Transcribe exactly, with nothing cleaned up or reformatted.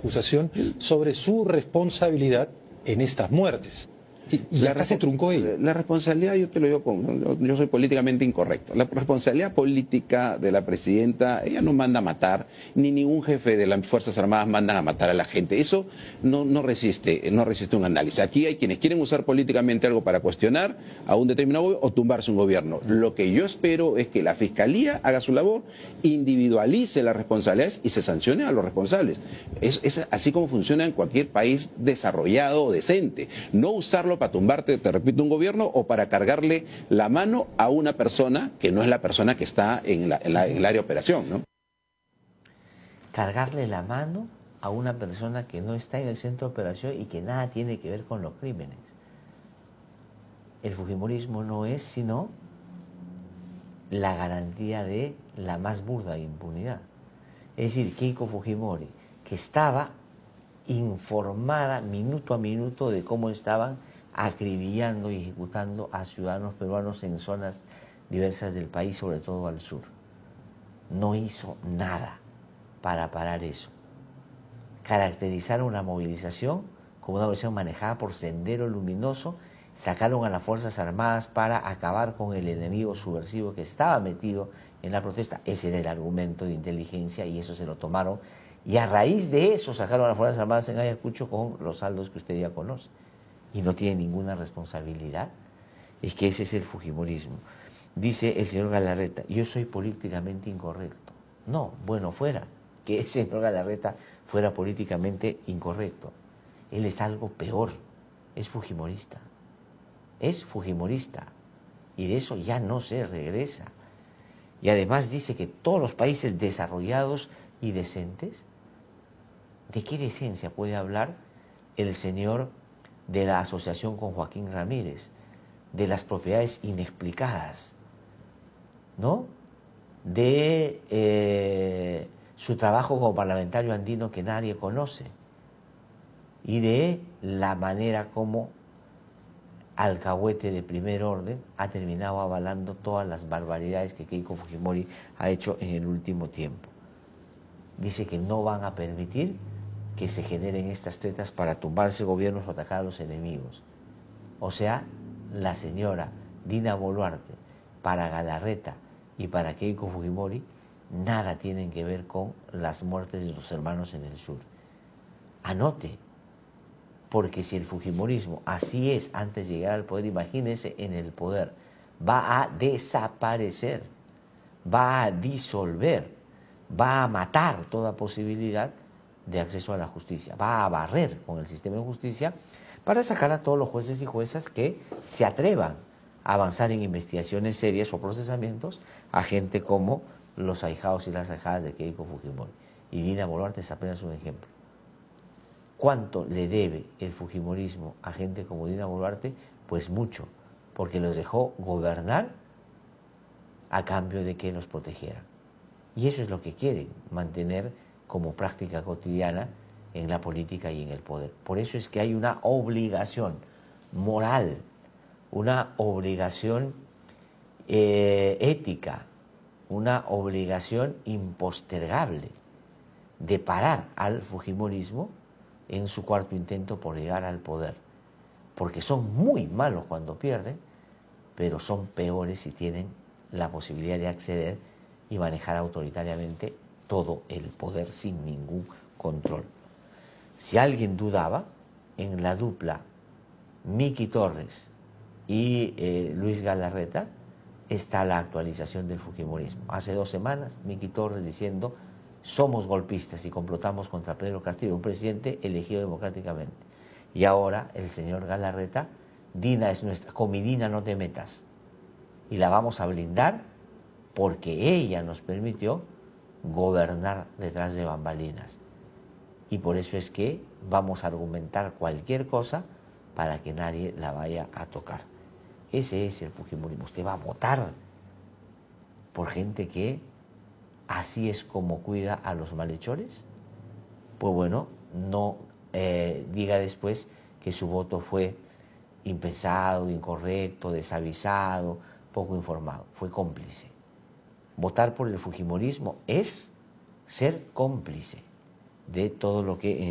acusación sobre su responsabilidad en estas muertes. Y, y acá se truncó ello. La responsabilidad, yo te lo digo, con, yo soy políticamente incorrecto. La responsabilidad política de la presidenta, ella no manda a matar, ni ningún jefe de las Fuerzas Armadas manda a matar a la gente. Eso no, no resiste, no resiste un análisis. Aquí hay quienes quieren usar políticamente algo para cuestionar a un determinado gobierno o tumbarse un gobierno. Lo que yo espero es que la Fiscalía haga su labor, individualice las responsabilidades y se sancione a los responsables. Es, es así como funciona en cualquier país desarrollado o decente. No usarlo para tumbarte, te repito, un gobierno o para cargarle la mano a una persona que no es la persona que está en, la, en, la, en el área de operación, ¿no? Cargarle la mano a una persona que no está en el centro de operación y que nada tiene que ver con los crímenes. El fujimorismo no es sino la garantía de la más burda impunidad. Es decir, Keiko Fujimori, que estaba informada minuto a minuto de cómo estaban acribillando y ejecutando a ciudadanos peruanos en zonas diversas del país, sobre todo al sur. No hizo nada para parar eso. Caracterizaron una movilización como una movilización manejada por Sendero Luminoso, sacaron a las Fuerzas Armadas para acabar con el enemigo subversivo que estaba metido en la protesta. Ese era el argumento de inteligencia y eso se lo tomaron. Y a raíz de eso sacaron a las Fuerzas Armadas en Ayacucho con los saldos que usted ya conoce. Y no tiene ninguna responsabilidad. Es que ese es el fujimorismo. Dice el señor Galarreta, yo soy políticamente incorrecto. No, bueno, fuera que el señor Galarreta fuera políticamente incorrecto. Él es algo peor, es fujimorista. Es fujimorista. Y de eso ya no se regresa. Y además dice que todos los países desarrollados y decentes, ¿de qué decencia puede hablar el señor de la asociación con Joaquín Ramírez? De las propiedades inexplicadas, ¿no? De eh, su trabajo como parlamentario andino que nadie conoce y de la manera como alcahuete de primer orden ha terminado avalando todas las barbaridades que Keiko Fujimori ha hecho en el último tiempo. Dice que no van a permitir que se generen estas tretas para tumbarse gobiernos o atacar a los enemigos. O sea, la señora Dina Boluarte, para Galarreta y para Keiko Fujimori, nada tienen que ver con las muertes de los hermanos en el sur. Anote, porque si el fujimorismo así es antes de llegar al poder, imagínense en el poder, va a desaparecer, va a disolver, va a matar toda posibilidad de acceso a la justicia, va a barrer con el sistema de justicia para sacar a todos los jueces y juezas que se atrevan a avanzar en investigaciones serias o procesamientos a gente como los ahijados y las ahijadas de Keiko Fujimori. Y Dina Boluarte es apenas un ejemplo. ¿Cuánto le debe el fujimorismo a gente como Dina Boluarte? Pues mucho, porque los dejó gobernar a cambio de que los protegieran. Y eso es lo que quieren, mantener como práctica cotidiana en la política y en el poder. Por eso es que hay una obligación moral, una obligación eh, ética, una obligación impostergable de parar al fujimorismo en su cuarto intento por llegar al poder. Porque son muy malos cuando pierden, pero son peores si tienen la posibilidad de acceder y manejar autoritariamente todo el poder sin ningún control. Si alguien dudaba, en la dupla Miki Torres y eh, Luis Galarreta está la actualización del fujimorismo. Hace dos semanas, Miki Torres diciendo: somos golpistas y complotamos contra Pedro Castillo, un presidente elegido democráticamente. Y ahora el señor Galarreta: Dina es nuestra, con mi Dina no te metas. Y la vamos a blindar porque ella nos permitió gobernar detrás de bambalinas. Y por eso es que vamos a argumentar cualquier cosa para que nadie la vaya a tocar. Ese es el fujimorismo. Usted va a votar por gente que así es como cuida a los malhechores. Pues bueno, no eh, diga después que su voto fue impensado, incorrecto, desavisado, poco informado. Fue cómplice. Votar por el fujimorismo es ser cómplice de todo lo que